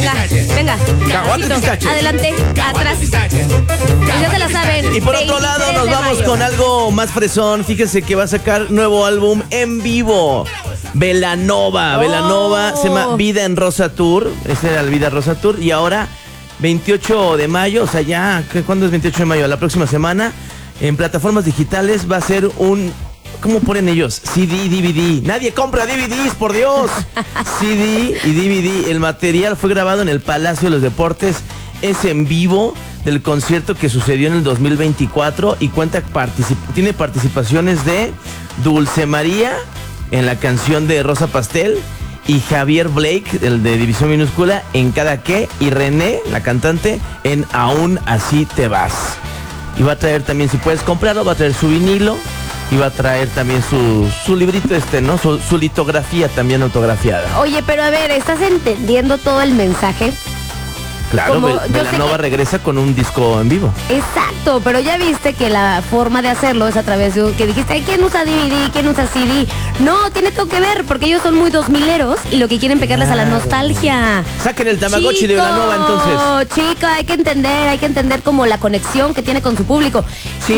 Venga. Caguate pistache. Adelante, atrás. Pues ya se la saben. Y por otro lado, nos vamos con algo más fresón. Fíjense que va a sacar nuevo álbum en vivo. Belanova. Belanova se llama Vida en Rosa Tour. Ese era el Vida Rosa Tour. Y ahora, 28 de mayo, o sea, ya, ¿cuándo es 28 de mayo? La próxima semana, en plataformas digitales va a ser un... ¿Cómo ponen ellos? CD, DVD. Nadie compra DVDs, por Dios. CD y DVD. El material fue grabado en el Palacio de los Deportes. Es en vivo del concierto que sucedió en el 2024 y tiene participaciones de Dulce María en la canción de Rosa Pastel y Javier Blake, el de División Minúscula, en Cada Que, y René, la cantante, en Aún Así Te Vas. Y va a traer también, si puedes comprarlo, va a traer su vinilo. Y va a traer también su librito ¿no? Su litografía también autografiada. Oye, pero a ver, ¿estás entendiendo todo el mensaje? Claro, Belanova regresa con un disco en vivo. Exacto, pero ya viste que la forma de hacerlo es a través de que dijiste, ¿quién usa DVD? ¿Quién usa CD? No, tiene todo que ver, porque ellos son muy 2000eros y lo que quieren pegarles a la nostalgia. Saquen el Tamagotchi de Belanova entonces. Chica, hay que entender como la conexión que tiene con su público.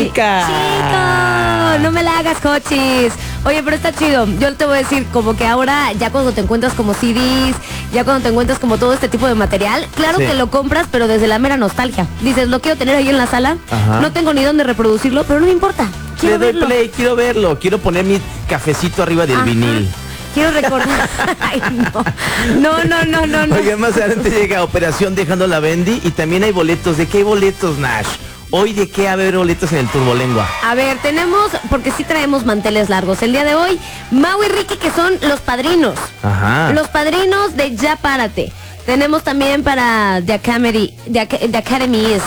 Chica, no me la hagas, cochis. Oye, pero está chido. Yo te voy a decir, como que ahora, ya cuando te encuentras como CDs, ya cuando te encuentras como todo este tipo de material, claro que lo compras, pero desde la mera nostalgia. Dices, lo quiero tener ahí en la sala. Ajá. No tengo ni dónde reproducirlo, pero no me importa. Quiero verlo. Play, quiero verlo. Quiero poner mi cafecito arriba del vinil. Quiero recordar. Ay, no. Oye, más adelante llega Operación Dejando la Bendy y también hay boletos. ¿De qué hay boletos, Nash? Hoy, ¿de qué haber boletos en el Turbolengua? A ver, tenemos, porque sí traemos manteles largos. El día de hoy, Mau y Ricky, que son los padrinos. Ajá. Los padrinos de Ya Párate. Tenemos también para The Academy is